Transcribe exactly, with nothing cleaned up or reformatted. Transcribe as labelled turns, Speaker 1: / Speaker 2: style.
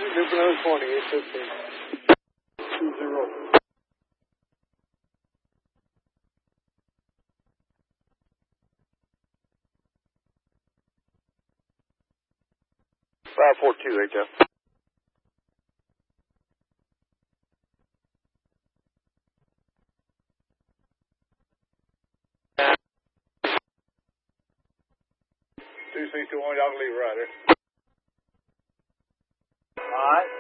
Speaker 1: Newfoundland twenty, eight fifteen. Two zero.
Speaker 2: five four two, H F. two six two one, y'all can leave right there.
Speaker 1: Alright.